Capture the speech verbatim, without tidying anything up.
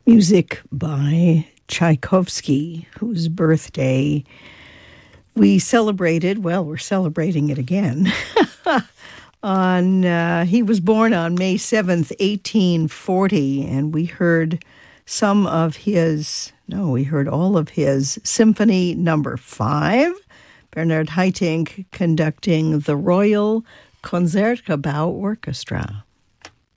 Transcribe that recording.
Music by Tchaikovsky, whose birthday we celebrated, well, we're celebrating it again. on uh, He was born on May seventh, eighteen forty, and we heard some of his, no, we heard all of his Symphony Number Five, Bernard Haitink conducting the Royal Concertgebouw Orchestra.